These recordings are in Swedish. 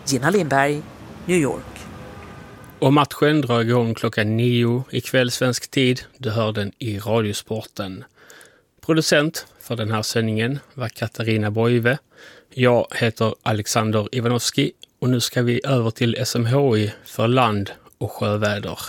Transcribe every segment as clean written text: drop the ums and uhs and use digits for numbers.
Gina Lindberg, New York. Och matchen drar igång klockan 9 ikväll svensk tid. Du hör den i Radiosporten. Producent för den här sändningen var Katarina Boive. Jag heter Alexander Ivanovski och nu ska vi över till SMHI för land- och sjöväder.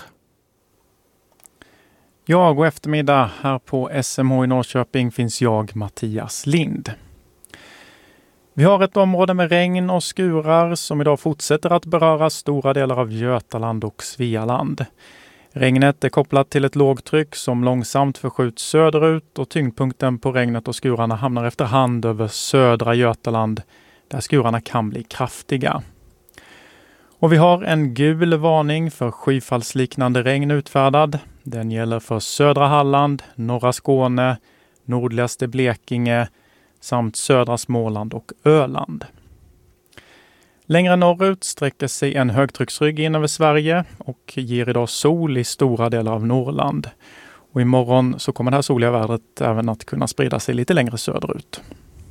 Ja, god eftermiddag. Här på SMHI Norrköping finns jag, Mattias Lind. Vi har ett område med regn och skurar som idag fortsätter att beröra stora delar av Götaland och Svealand. Regnet är kopplat till ett lågtryck som långsamt förskjuts söderut och tyngdpunkten på regnet och skurarna hamnar efterhand över södra Götaland där skurarna kan bli kraftiga. Och vi har en gul varning för skyfallsliknande regn utfärdad. Den gäller för södra Halland, norra Skåne, nordligaste Blekinge samt södra Småland och Öland. Längre norrut sträcker sig en högtrycksrygg in över Sverige och ger idag sol i stora delar av Norrland. Och imorgon så kommer det här soliga vädret även att kunna sprida sig lite längre söderut.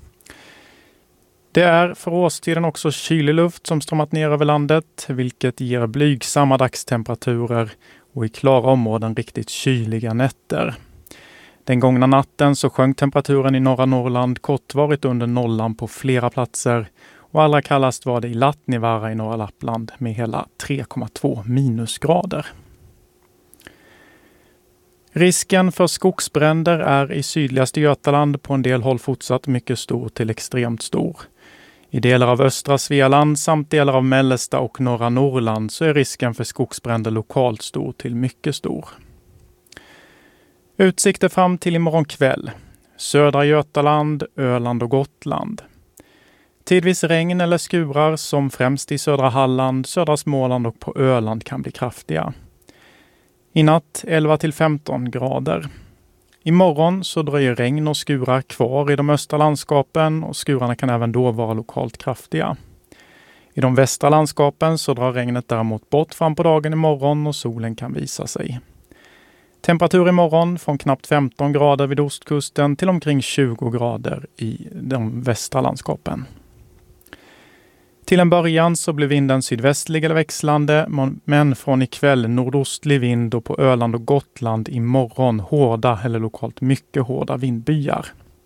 Det är för årstiden också kylig luft som strömmat ner över landet, vilket ger blygsamma dagstemperaturer och i klara områden riktigt kyliga nätter. Den gångna natten så sjönk temperaturen i norra Norrland kortvarigt under nollan på flera platser och allra kallast var det i Lattnivaara i norra Lappland med hela 3,2 minusgrader. Risken för skogsbränder är i sydligaste Götaland på en del håll fortsatt mycket stor till extremt stor. I delar av östra Svealand samt delar av mellersta och norra Norrland så är risken för skogsbränder lokalt stor till mycket stor. Utsikter fram till imorgon kväll. Södra Götaland, Öland och Gotland. Tidvis regn eller skurar som främst i södra Halland, södra Småland och på Öland kan bli kraftiga. I natt 11-15 grader. Imorgon så dröjer regn och skurar kvar i de östra landskapen och skurarna kan även då vara lokalt kraftiga. I de västra landskapen så drar regnet däremot bort fram på dagen imorgon och solen kan visa sig. Temperatur imorgon från knappt 15 grader vid ostkusten till omkring 20 grader i de västra landskapen. Till en början så blir vinden sydvästlig eller växlande, men från ikväll nordostlig vind och på Öland och Gotland imorgon hårda eller lokalt mycket hårda vindbyar.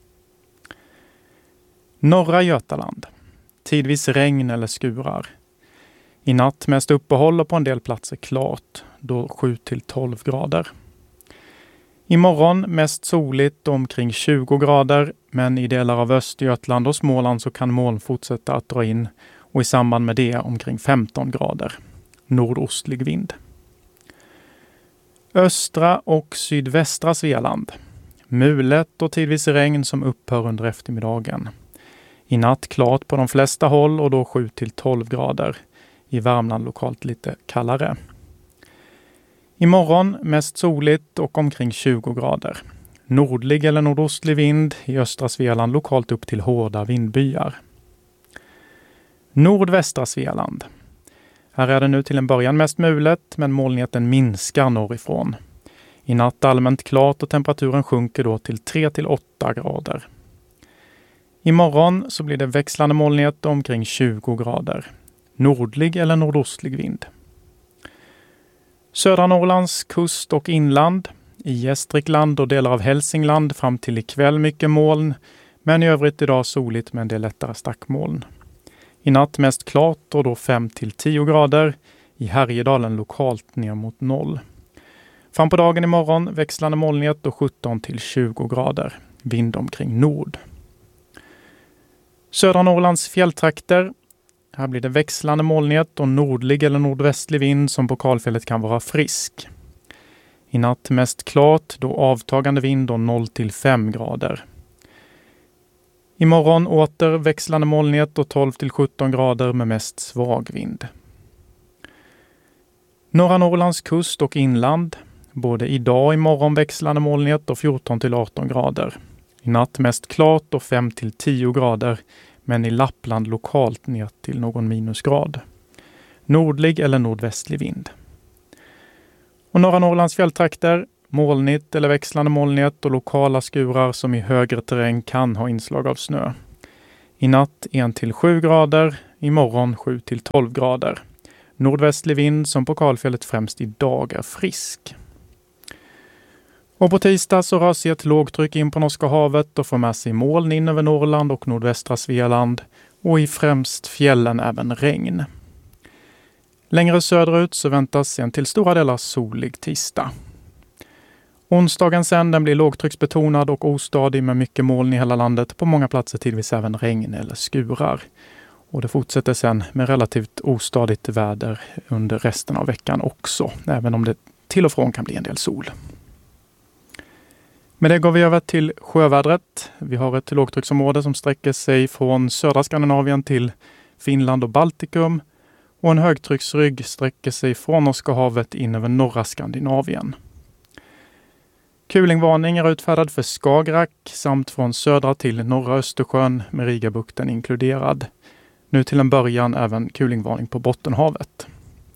Norra Götaland. Tidvis regn eller skurar. I natt mest uppehåll och på en del platser klart, då 7-12 grader. Imorgon mest soligt omkring 20 grader, men i delar av Östergötland och Småland så kan moln fortsätta att dra in och i samband med det omkring 15 grader. Nordostlig vind. Östra och sydvästra Svealand. Mulet och tidvis regn som upphör under eftermiddagen. I natt klart på de flesta håll och då 7-12 grader. I Värmland lokalt lite kallare. Imorgon mest soligt och omkring 20 grader. Nordlig eller nordostlig vind i östra Svealand lokalt upp till hårda vindbyar. Nordvästra Svealand. Här är det nu till en början mest mulet men molnigheten minskar norrifrån. I natt allmänt klart och temperaturen sjunker då till 3-8 grader. Imorgon så blir det växlande molnighet omkring 20 grader. Nordlig eller nordostlig vind. Södra Norrlands kust och inland. I Gästrikland och delar av Hälsingland fram till ikväll mycket moln. Men i övrigt idag soligt med en del lättare stackmoln. I natt mest klart och då 5-10 grader. I Härjedalen lokalt ner mot 0. Fram på dagen imorgon växlande molnighet och 17-20 grader. Vind omkring nord. Södra Norrlands fjälltrakter. Här blir det växlande molnighet och nordlig eller nordvästlig vind som på kalfället kan vara frisk. I natt mest klart då avtagande vind och 0-5 grader. Imorgon åter växlande molnighet och 12-17 grader med mest svag vind. Norra Norrlands kust och inland. Både idag och imorgon växlande molnighet och 14-18 grader. I natt mest klart och 5-10 grader. Men i Lappland lokalt ner till någon minusgrad. Nordlig eller nordvästlig vind. Och norra Norrlands fjälltrakter, molnigt eller växlande molnighet och lokala skurar som i högre terräng kan ha inslag av snö. I natt 1-7 grader, imorgon 7-12 grader. Nordvästlig vind som på kalfjället främst idag är frisk. Och på tisdag så rör sig ett lågtryck in på Norska havet och får med sig moln in över Norrland och nordvästra Svealand och i främst fjällen även regn. Längre söderut så väntas en till stora delar solig tisdag. Onsdagen sen den blir lågtrycksbetonad och ostadig med mycket moln i hela landet, på många platser tidvis även regn eller skurar. Och det fortsätter sen med relativt ostadigt väder under resten av veckan också, även om det till och från kan bli en del sol. Med det går vi över till sjövädret. Vi har ett lågtrycksområde som sträcker sig från södra Skandinavien till Finland och Baltikum. Och en högtrycksrygg sträcker sig från Norska havet in över norra Skandinavien. Kulingvarning är utfärdad för Skagerrak samt från södra till norra Östersjön med Rigabukten inkluderad. Nu till en början även kulingvarning på Bottenhavet.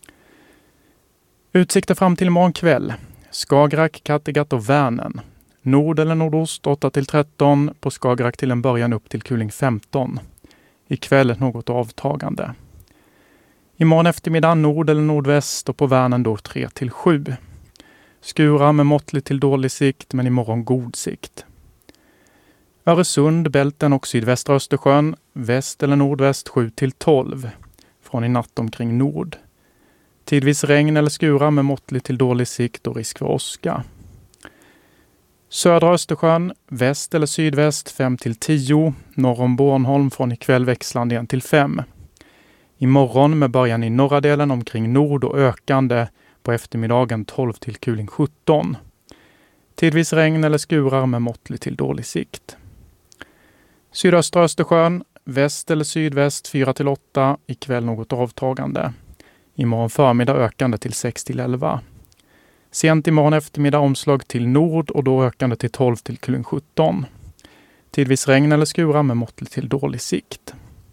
Utsikter fram till imorgon kväll. Skagerrak, Kattegatt och Vänern. Nord eller nordost 8-13, på Skagerrak till en början upp till kuling 15. Ikväll något avtagande. Imorgon eftermiddag nord eller nordväst och på Vänern då 3-7. Skurar med måttlig till dålig sikt, men imorgon god sikt. Öresund, Bälten och sydvästra Östersjön, väst eller nordväst 7-12. Från i natt omkring nord. Tidvis regn eller skurar med måttlig till dålig sikt och risk för åska. Södra Östersjön, väst eller sydväst 5-10. Norr om Bornholm från ikväll växlande 1-5. Imorgon med början i norra delen omkring nord och ökande på eftermiddagen 12 till kuling 17. Tidvis regn eller skurar med måttlig till dålig sikt. Sydöstra Östersjön, väst eller sydväst 4-8, ikväll något avtagande. Imorgon förmiddag ökande till 6-11. Sent imorgon eftermiddag omslag till nord och då ökande till 12 till kuling 17. Tidvis regn eller skurar med måttlig till dålig sikt.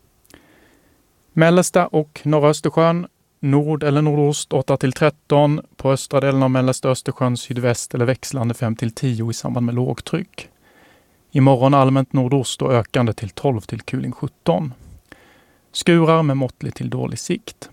Mellersta och norra Östersjön, nord eller nordost 8-13, på östra delen av mellersta Östersjön sydväst eller växlande 5-10 i samband med lågtryck. Imorgon allmänt nordost och ökande till 12 till kuling 17. Skurar med måttlig till dålig sikt.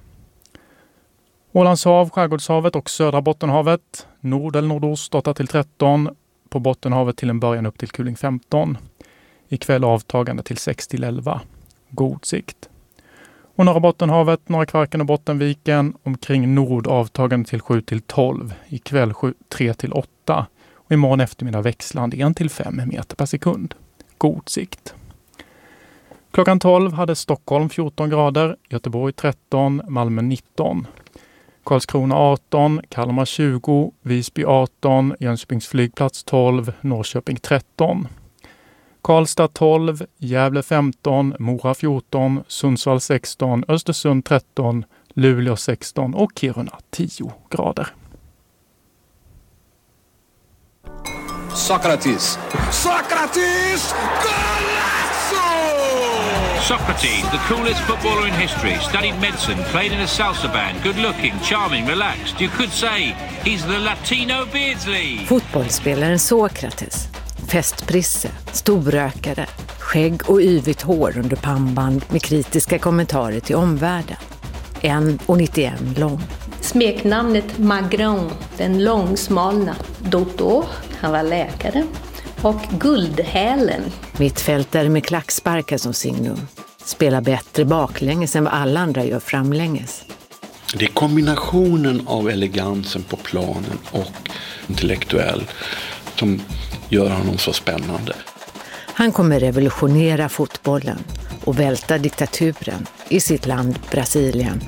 Ålands hav, Skärgårdshavet och södra Bottenhavet, nord eller nordost 8-13, på Bottenhavet till en början upp till kuling 15. Ikväll avtagande till 6-11. God sikt. Och norra Bottenhavet, norra Kvarken och Bottenviken omkring nord avtagande till 7-12. Ikväll 3-8. Och imorgon eftermiddag växlande 1-5 meter per sekund. God sikt. Klockan 12 hade Stockholm 14 grader, Göteborg 13, Malmö 19. Karlskrona 18, Kalmar 20, Visby 18, Jönköpings flygplats 12, Norrköping 13. Karlstad 12, Gävle 15, Mora 14, Sundsvall 16, Östersund 13, Luleå 16 och Kiruna 10 grader. Socrates! Golazo! Socrates, the coolest footballer in history, studied medicine, played in a salsa band, good-looking, charming, relaxed. You could say he's the Latino Beardsley. Fotbollsspelaren Sokrates. Festprisse, storrökare, skägg och yvigt hår under pannband med kritiska kommentarer till omvärlden. 1,91 lång. Smeknamnet Magron, den långsmalna. Doktor, han var läkare. Och Guldhälen. Mittfältare med klacksparkar som signum. Spelar bättre baklänges än vad alla andra gör framlänges. Det är kombinationen av elegansen på planen och intellektuell som gör honom så spännande. Han kommer revolutionera fotbollen och välta diktaturen i sitt land Brasilien.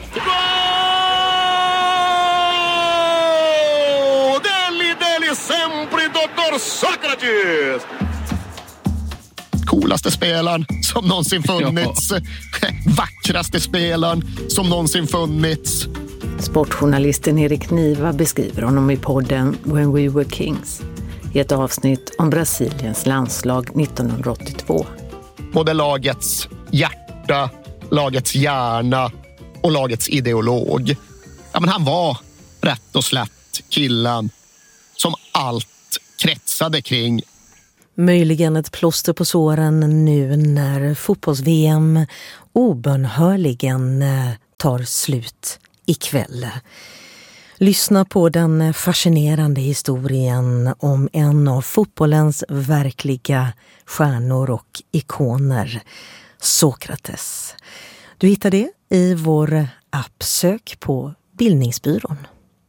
Deli sempre Dr. Socrates! Coolaste spelaren som någonsin funnits. Vackraste spelaren som någonsin funnits. Sportjournalisten Erik Niva beskriver honom i podden When We Were Kings i ett avsnitt om Brasiliens landslag 1982. Både lagets hjärta, lagets hjärna och lagets ideolog. Ja, men han var rätt och slätt killen som allt kretsade kring. Möjligen ett plåster på såren nu när fotbolls-VM obönhörligen tar slut ikväll. Lyssna på den fascinerande historien om en av fotbollens verkliga stjärnor och ikoner, Sokrates. Du hittar det i vår app. Sök på Bildningsbyrån.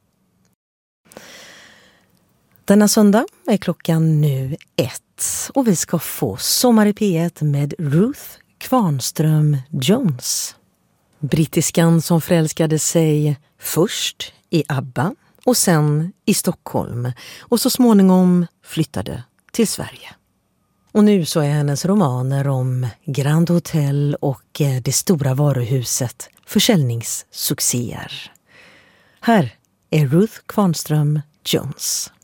Denna söndag är klockan nu 1 och vi ska få Sommar i P1 med Ruth Kvarnström Jones. Brittiskan som förälskade sig först i ABBA och sen i Stockholm och så småningom flyttade till Sverige. Och nu så är hennes romaner om Grand Hotel och det stora varuhuset försäljningssuccéer. Här är Ruth Kvarnström Jones.